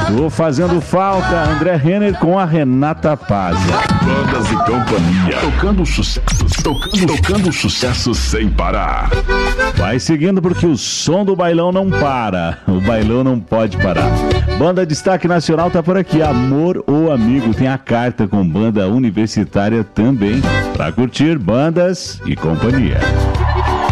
Tô fazendo falta, André Renner com a Renata Paz. Bandas e companhia, tocando sucesso sem parar. Vai seguindo porque o som do bailão não para. O bailão não pode parar. Banda Destaque Nacional tá por aqui. Amor ou Amigo. Tem a carta com banda universitária também. Pra curtir bandas e companhia.